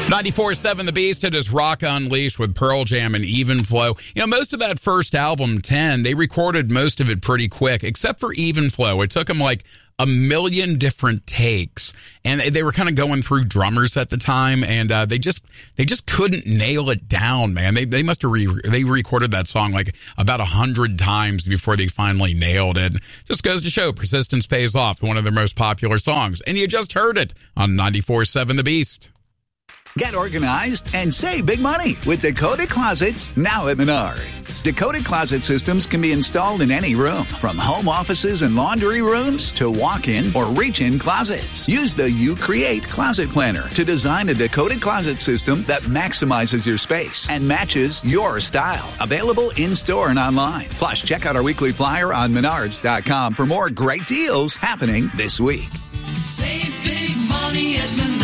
94.7 The Beast. It is Rock Unleashed with Pearl Jam and Even Flow. You know, most of that first album, 10, they recorded most of it pretty quick, except for Even Flow. It took them like a million different takes, and they were kind of going through drummers at the time, and they just couldn't nail it down, man. They must have they recorded that song like about 100 times before they finally nailed it. Just goes to show persistence pays off. One of their most popular songs, and you just heard it on 94.7 The Beast. Get organized and save big money with Dakota Closets now at Menards. Dakota Closet systems can be installed in any room, from home offices and laundry rooms to walk-in or reach-in closets. Use the You Create Closet Planner to design a Dakota Closet system that maximizes your space and matches your style. Available in-store and online. Plus, check out our weekly flyer on Menards.com for more great deals happening this week. Save big money at Menards.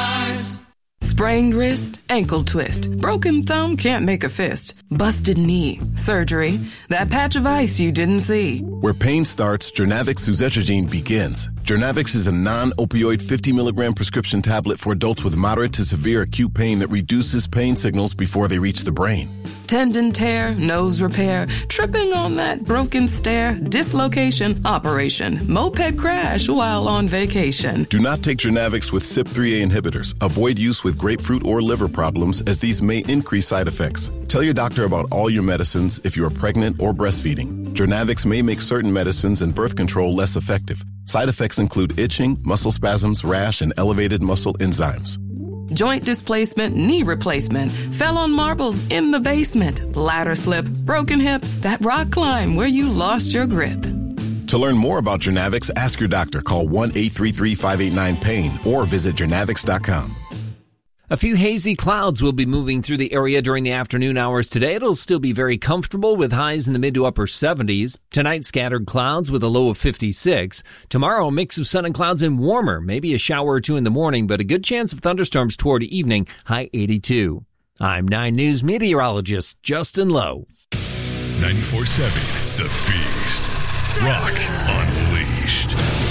Sprained wrist, ankle twist, broken thumb, can't make a fist, busted knee, surgery, that patch of ice you didn't see. Where pain starts, Jernavix suzetrigine begins. Jernavix is a non-opioid 50 milligram prescription tablet for adults with moderate to severe acute pain that reduces pain signals before they reach the brain. Tendon tear, nose repair, tripping on that broken stair, dislocation, operation, moped crash while on vacation. Do not take Jernavix with CYP3A inhibitors. Avoid use with grapefruit or liver problems, as these may increase side effects. Tell your doctor about all your medicines if you are pregnant or breastfeeding. Jernavix may make certain medicines and birth control less effective. Side effects include itching, muscle spasms, rash, and elevated muscle enzymes. Joint displacement, knee replacement, fell on marbles in the basement, ladder slip, broken hip, that rock climb where you lost your grip. To learn more about Jernavix, ask your doctor. Call 1-833-589-PAIN or visit Jernavix.com. A few hazy clouds will be moving through the area during the afternoon hours today. It'll still be very comfortable with highs in the mid to upper 70s. Tonight, scattered clouds with a low of 56. Tomorrow, a mix of sun and clouds and warmer. Maybe a shower or two in the morning, but a good chance of thunderstorms toward evening, high 82. I'm 9 News meteorologist Justin Lowe. 94.7 The Beast. Rock Unleashed.